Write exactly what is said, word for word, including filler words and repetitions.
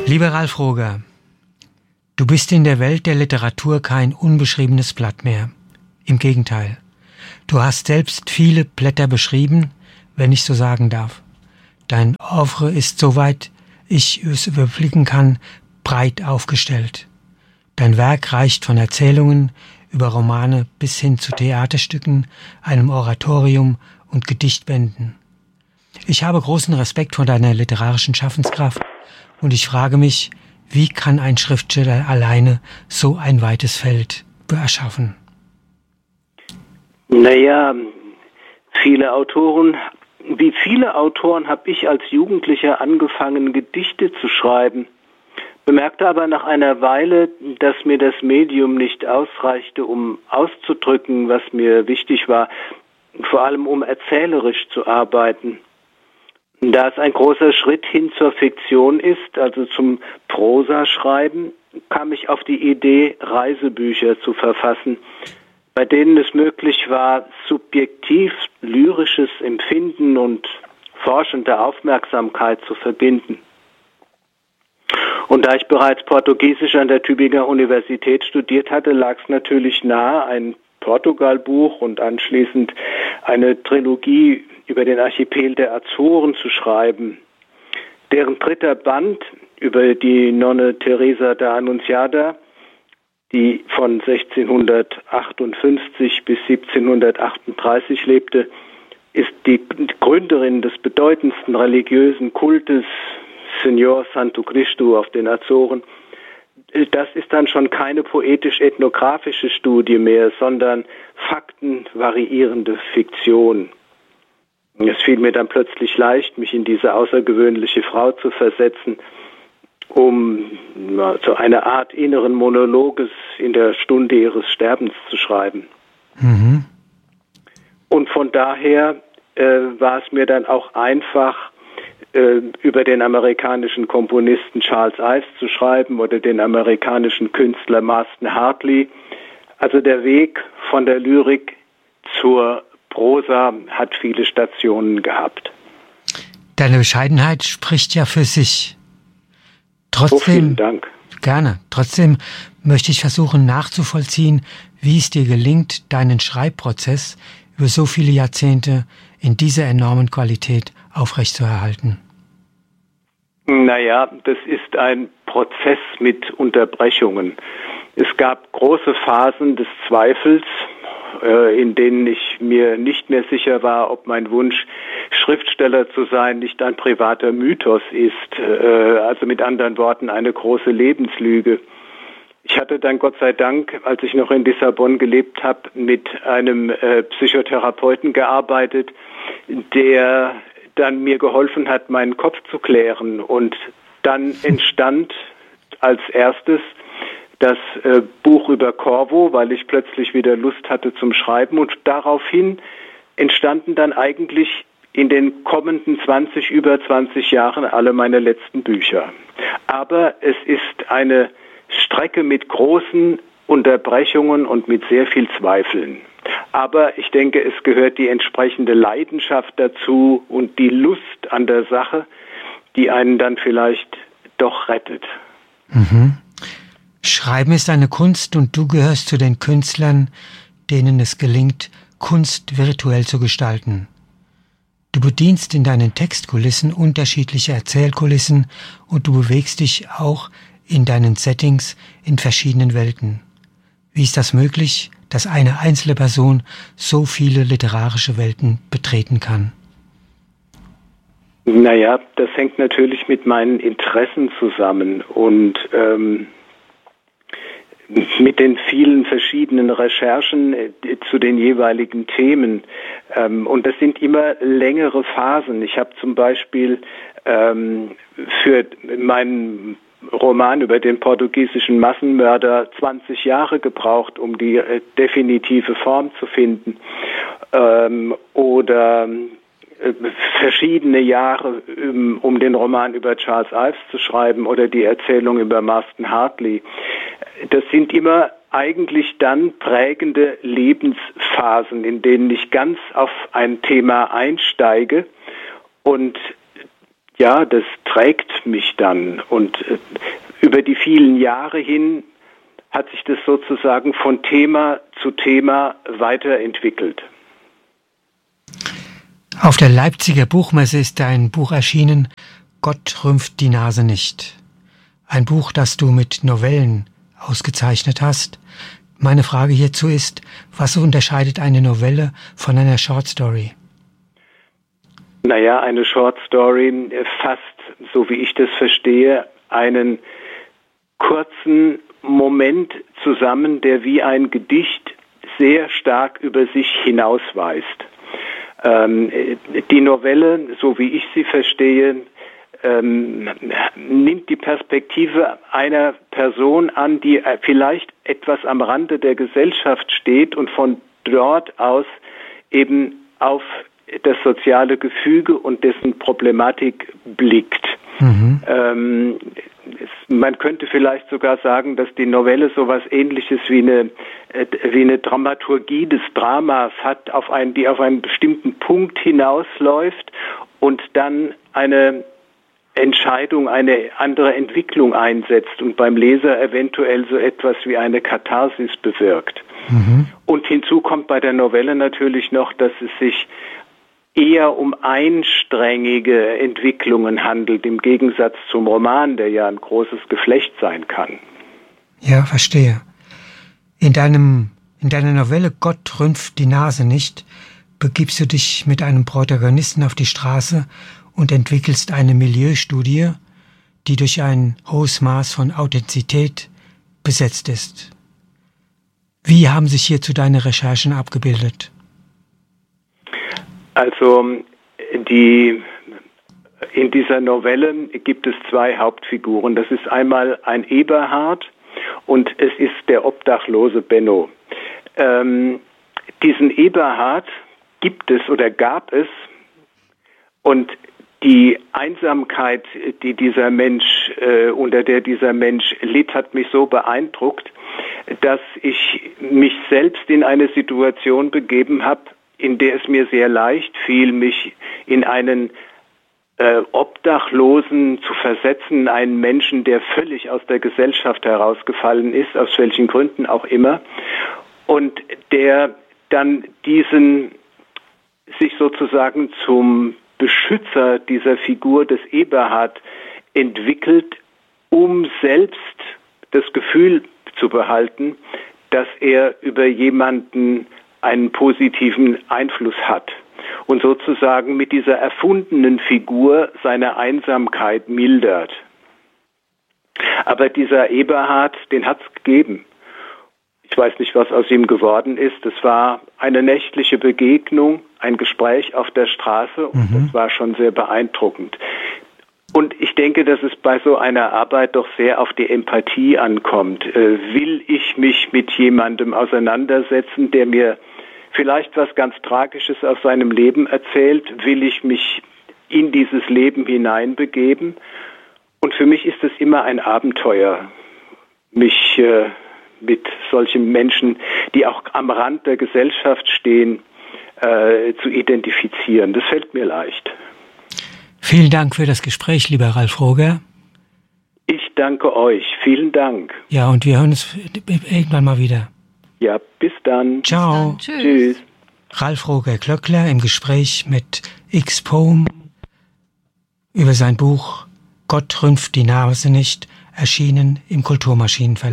Lieber Ralf Roger, du bist in der Welt der Literatur kein unbeschriebenes Blatt mehr. Im Gegenteil. Du hast selbst viele Blätter beschrieben, wenn ich so sagen darf. Dein Oeuvre ist, soweit ich es überblicken kann, breit aufgestellt. Dein Werk reicht von Erzählungen über Romane bis hin zu Theaterstücken, einem Oratorium und Gedichtbänden. Ich habe großen Respekt vor deiner literarischen Schaffenskraft und ich frage mich, wie kann ein Schriftsteller alleine so ein weites Feld erschaffen? Naja, viele Autoren, wie viele Autoren habe ich als Jugendlicher angefangen, Gedichte zu schreiben, bemerkte aber nach einer Weile, dass mir das Medium nicht ausreichte, um auszudrücken, was mir wichtig war, vor allem um erzählerisch zu arbeiten. Da es ein großer Schritt hin zur Fiktion ist, also zum Prosaschreiben, kam ich auf die Idee, Reisebücher zu verfassen, bei denen es möglich war, subjektiv lyrisches Empfinden und forschende Aufmerksamkeit zu verbinden. Und da ich bereits Portugiesisch an der Tübinger Universität studiert hatte, lag es natürlich nahe, ein Portugal-Buch und anschließend eine Trilogie über den Archipel der Azoren zu schreiben. Deren dritter Band über die Nonne Teresa da Annunciada, die von sechzehnhundertachtundfünfzig bis siebzehnhundertachtunddreißig lebte, ist die Gründerin des bedeutendsten religiösen Kultes Señor Santo Cristo auf den Azoren. Das ist dann schon keine poetisch-ethnografische Studie mehr, sondern faktenvariierende Fiktion. Es fiel mir dann plötzlich leicht, mich in diese außergewöhnliche Frau zu versetzen, um ja, so eine Art inneren Monologes in der Stunde ihres Sterbens zu schreiben. Mhm. Und von daher äh, war es mir dann auch einfach, äh, über den amerikanischen Komponisten Charles Ives zu schreiben oder den amerikanischen Künstler Marston Hartley. Also der Weg von der Lyrik zur Prosa hat viele Stationen gehabt. Deine Bescheidenheit spricht ja für sich. Trotzdem, oh, vielen Dank. Gerne. Trotzdem möchte ich versuchen nachzuvollziehen, wie es dir gelingt, deinen Schreibprozess über so viele Jahrzehnte in dieser enormen Qualität aufrechtzuerhalten. Naja, das ist ein Prozess mit Unterbrechungen. Es gab große Phasen des Zweifels, in denen ich mir nicht mehr sicher war, ob mein Wunsch, Schriftsteller zu sein, nicht ein privater Mythos ist, also mit anderen Worten eine große Lebenslüge. Ich hatte dann Gott sei Dank, als ich noch in Lissabon gelebt habe, mit einem Psychotherapeuten gearbeitet, der dann mir geholfen hat, meinen Kopf zu klären. Und dann entstand als erstes das äh, Buch über Corvo, weil ich plötzlich wieder Lust hatte zum Schreiben, und daraufhin entstanden dann eigentlich in den kommenden zwanzig, über zwanzig Jahren alle meine letzten Bücher. Aber es ist eine Strecke mit großen Unterbrechungen und mit sehr viel Zweifeln. Aber ich denke, es gehört die entsprechende Leidenschaft dazu und die Lust an der Sache, die einen dann vielleicht doch rettet. Mhm. Schreiben ist eine Kunst und du gehörst zu den Künstlern, denen es gelingt, Kunst virtuell zu gestalten. Du bedienst in deinen Textkulissen unterschiedliche Erzählkulissen und du bewegst dich auch in deinen Settings in verschiedenen Welten. Wie ist das möglich, dass eine einzelne Person so viele literarische Welten betreten kann? Naja, das hängt natürlich mit meinen Interessen zusammen und ähm, mit den vielen verschiedenen Recherchen äh, zu den jeweiligen Themen. Ähm, und das sind immer längere Phasen. Ich habe zum Beispiel ähm, für meinen Roman über den portugiesischen Massenmörder zwanzig Jahre gebraucht, um die äh, definitive Form zu finden. Ähm, oder äh, verschiedene Jahre, um, um den Roman über Charles Ives zu schreiben oder die Erzählung über Marston Hartley. Das sind immer eigentlich dann prägende Lebensphasen, in denen ich ganz auf ein Thema einsteige und ja, das trägt mich dann. Und äh, über die vielen Jahre hin hat sich das sozusagen von Thema zu Thema weiterentwickelt. Auf der Leipziger Buchmesse ist dein Buch erschienen, Gott rümpft die Nase nicht. Ein Buch, das du mit Novellen ausgezeichnet hast. Meine Frage hierzu ist, was unterscheidet eine Novelle von einer Short Story? Naja, eine Short Story fasst, so wie ich das verstehe, einen kurzen Moment zusammen, der wie ein Gedicht sehr stark über sich hinausweist. Ähm, die Novelle, so wie ich sie verstehe, ähm, nimmt die Perspektive einer Person an, die vielleicht etwas am Rande der Gesellschaft steht und von dort aus eben auf das soziale Gefüge und dessen Problematik blickt. Mhm. Ähm, es, man könnte vielleicht sogar sagen, dass die Novelle sowas Ähnliches wie eine, äh, wie eine Dramaturgie des Dramas hat, auf einen, die auf einen bestimmten Punkt hinausläuft und dann eine Entscheidung, eine andere Entwicklung einsetzt und beim Leser eventuell so etwas wie eine Katharsis bewirkt. Mhm. Und hinzu kommt bei der Novelle natürlich noch, dass es sich eher um einsträngige Entwicklungen handelt, im Gegensatz zum Roman, der ja ein großes Geflecht sein kann. Ja, verstehe. In deinem, in deiner Novelle Gott rümpft die Nase nicht, begibst du dich mit einem Protagonisten auf die Straße und entwickelst eine Milieustudie, die durch ein hohes Maß von Authentizität besetzt ist. Wie haben sich hierzu deine Recherchen abgebildet? Also die, in dieser Novelle gibt es zwei Hauptfiguren. Das ist einmal ein Eberhard und es ist der obdachlose Benno. Ähm, diesen Eberhard gibt es oder gab es und die Einsamkeit, die dieser Mensch, äh, unter der dieser Mensch litt, hat mich so beeindruckt, dass ich mich selbst in eine Situation begeben habe, in der es mir sehr leicht fiel, mich in einen äh, Obdachlosen zu versetzen, einen Menschen, der völlig aus der Gesellschaft herausgefallen ist, aus welchen Gründen auch immer, und der dann diesen sich sozusagen zum Beschützer dieser Figur des Eberhard entwickelt, um selbst das Gefühl zu behalten, dass er über jemanden einen positiven Einfluss hat und sozusagen mit dieser erfundenen Figur seine Einsamkeit mildert. Aber dieser Eberhard, den hat es gegeben. Ich weiß nicht, was aus ihm geworden ist. Es war eine nächtliche Begegnung, ein Gespräch auf der Straße und mhm. das war schon sehr beeindruckend. Und ich denke, dass es bei so einer Arbeit doch sehr auf die Empathie ankommt. Äh, will ich mich mit jemandem auseinandersetzen, der mir vielleicht was ganz Tragisches aus seinem Leben erzählt? Will ich mich in dieses Leben hineinbegeben? Und für mich ist es immer ein Abenteuer, mich äh, mit solchen Menschen, die auch am Rand der Gesellschaft stehen, äh, zu identifizieren. Das fällt mir leicht. Vielen Dank für das Gespräch, lieber Ralf Roger. Ich danke euch. Vielen Dank. Ja, und wir hören uns irgendwann mal wieder. Ja, bis dann. Ciao. Bis dann. Tschüss. Tschüss. Ralf Roger Klöckler im Gespräch mit X-Poem über sein Buch Gott rümpft die Nase nicht, erschienen im Kulturmaschinenverlag.